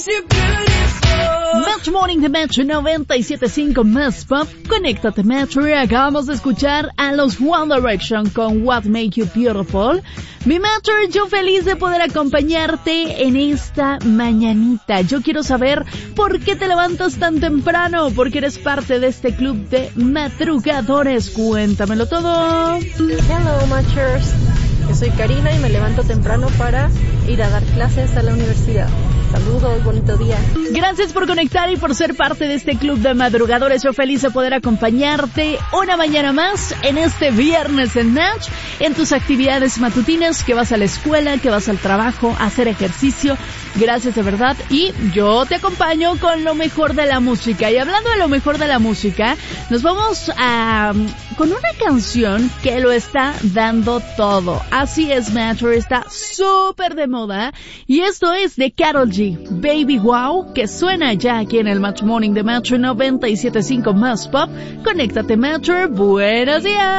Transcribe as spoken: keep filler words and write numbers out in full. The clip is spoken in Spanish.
Match Morning de Metro noventa y siete punto cinco más Pop. Conéctate Metro y acabamos de escuchar a los One Direction con What Make You Beautiful. Mi Metro, yo feliz de poder acompañarte en esta mañanita. Yo quiero saber por qué te levantas tan temprano, porque eres parte de este club de madrugadores. Cuéntamelo todo. Hello Matchers, yo soy Karina y me levanto temprano para ir a dar clases a la universidad. Saludos, bonito día. Gracias por conectar y por ser parte de este club de madrugadores. Yo feliz de poder acompañarte una mañana más en este viernes en Match, en tus actividades matutinas, que vas a la escuela, que vas al trabajo, a hacer ejercicio. Gracias de verdad. Y yo te acompaño con lo mejor de la música. Y hablando de lo mejor de la música, nos vamos a con una canción que lo está dando todo. Así es, Match, está súper de moda. Y esto es de Karol G, Baby Wow, que suena ya aquí en el Match Morning de Metro noventa y siete punto cinco más Pop. Conéctate Metro, buenos días.